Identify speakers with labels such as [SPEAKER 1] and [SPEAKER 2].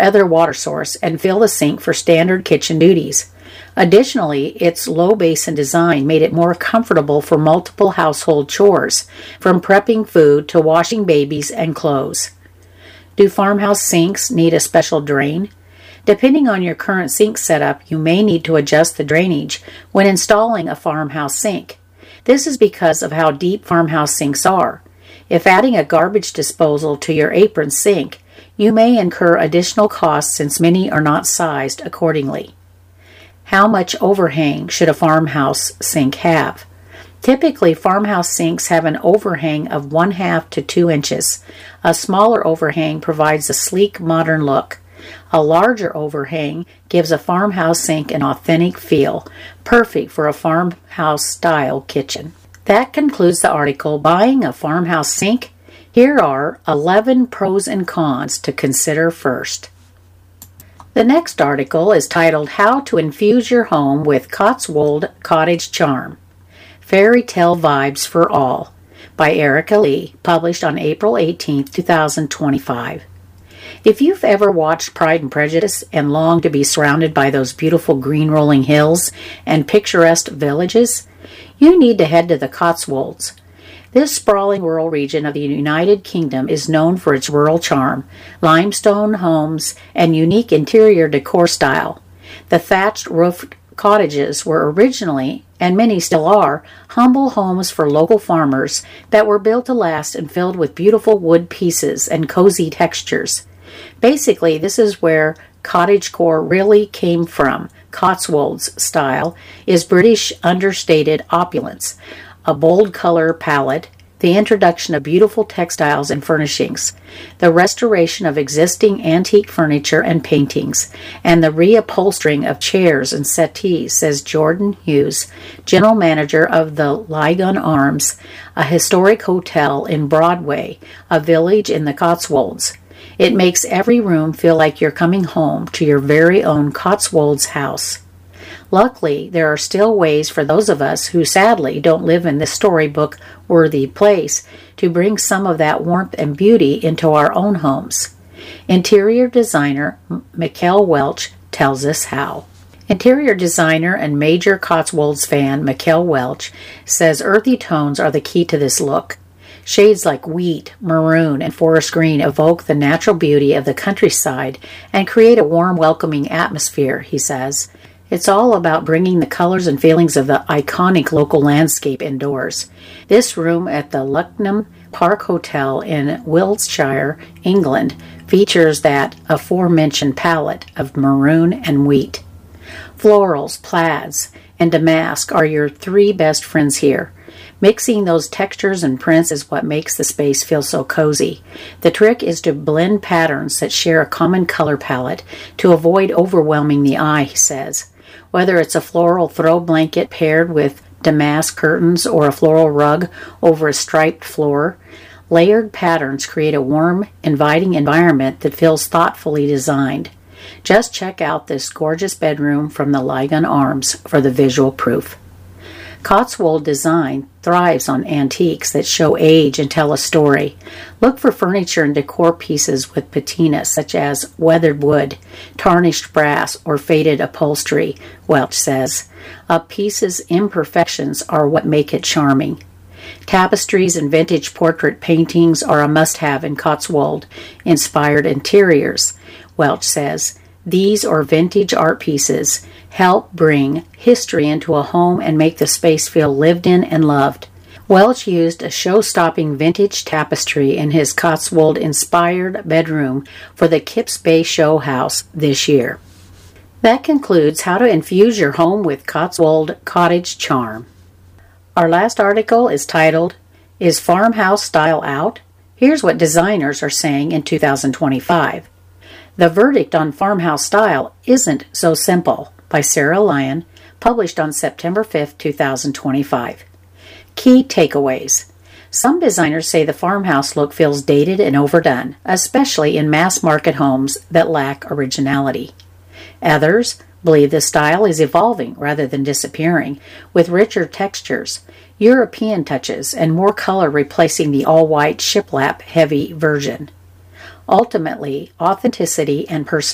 [SPEAKER 1] other water source and fill the sink for standard kitchen duties. Additionally, its low basin design made it more comfortable for multiple household chores, from prepping food to washing babies and clothes. Do farmhouse sinks need a special drain? Depending on your current sink setup, you may need to adjust the drainage when installing a farmhouse sink. This is because of how deep farmhouse sinks are. If adding a garbage disposal to your apron sink, you may incur additional costs since many are not sized accordingly. How much overhang should a farmhouse sink have? Typically, farmhouse sinks have an overhang of 1/2 to 2 inches. A smaller overhang provides a sleek, modern look. A larger overhang gives a farmhouse sink an authentic feel, perfect for a farmhouse-style kitchen. That concludes the article, Buying a Farmhouse Sink. Here are 11 pros and cons to consider first. The next article is titled, How to Infuse Your Home with Cotswold Cottage Charm. Fairy Tale Vibes for All, by Erica Lee, published on April 18, 2025. If you've ever watched Pride and Prejudice and longed to be surrounded by those beautiful green rolling hills and picturesque villages, you need to head to the Cotswolds. This sprawling rural region of the United Kingdom is known for its rural charm, limestone homes, and unique interior decor style. The thatched roofed cottages were originally, and many still are, humble homes for local farmers that were built to last and filled with beautiful wood pieces and cozy textures. Basically, this is where cottagecore really came from. Cotswolds style is British understated opulence, a bold color palette, the introduction of beautiful textiles and furnishings, the restoration of existing antique furniture and paintings, and the reupholstering of chairs and settees, says Jordan Hughes, general manager of the Lygon Arms, a historic hotel in Broadway, a village in the Cotswolds. It makes every room feel like you're coming home to your very own Cotswolds house. Luckily, there are still ways for those of us who sadly don't live in this storybook-worthy place to bring some of that warmth and beauty into our own homes. Interior designer Mikkel Welch tells us how. Interior designer and major Cotswolds fan Mikkel Welch says earthy tones are the key to this look. Shades like wheat, maroon, and forest green evoke the natural beauty of the countryside and create a warm, welcoming atmosphere, he says. It's all about bringing the colors and feelings of the iconic local landscape indoors. This room at the Lucknow Park Hotel in Wiltshire, England, features that aforementioned palette of maroon and wheat. Florals, plaids, and damask are your three best friends here. Mixing those textures and prints is what makes the space feel so cozy. The trick is to blend patterns that share a common color palette to avoid overwhelming the eye, he says. Whether it's a floral throw blanket paired with damask curtains or a floral rug over a striped floor, layered patterns create a warm, inviting environment that feels thoughtfully designed. Just check out this gorgeous bedroom from the Lygon Arms for the visual proof. Cotswold design thrives on antiques that show age and tell a story. Look for furniture and decor pieces with patina, such as weathered wood, tarnished brass, or faded upholstery, Welch says. A piece's imperfections are what make it charming. Tapestries and vintage portrait paintings are a must-have in Cotswold-inspired interiors, Welch says. These or vintage art pieces help bring history into a home and make the space feel lived in and loved. Welch used a show-stopping vintage tapestry in his Cotswold-inspired bedroom for the Kips Bay Show House this year. That concludes how to infuse your home with Cotswold cottage charm. Our last article is titled, Is Farmhouse Style Out? Here's what designers are saying in 2025. The verdict on farmhouse style isn't so simple, by Sarah Lyon, published on September 5, 2025. Key takeaways. Some designers say the farmhouse look feels dated and overdone, especially in mass-market homes that lack originality. Others believe the style is evolving rather than disappearing, with richer textures, European touches, and more color replacing the all-white shiplap heavy version. Ultimately, authenticity and personality